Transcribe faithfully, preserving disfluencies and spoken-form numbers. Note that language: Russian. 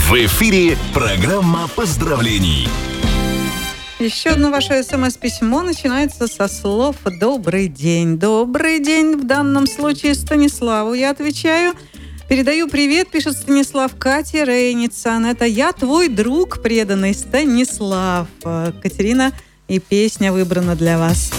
В эфире программа поздравлений. Еще одно ваше смс-письмо начинается со слов «Добрый день». Добрый день, в данном случае Станиславу я отвечаю. Передаю привет, пишет Станислав, Катя Рейницан. Это я, твой друг, преданный Станислав. Катерина, и песня выбрана для вас.